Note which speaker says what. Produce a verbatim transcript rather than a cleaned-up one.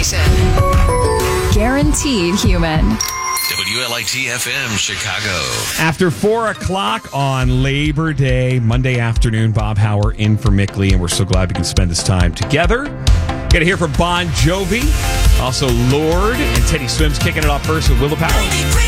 Speaker 1: station.
Speaker 2: Guaranteed human.
Speaker 3: W L I T F M Chicago.
Speaker 4: After four o'clock on Labor Day, Monday afternoon, Bob Hauer in for Mick Lee, and we're so glad we can spend this time together. Get to hear from Bon Jovi, also Lord, and Teddy Swims kicking it off first with Willa Power.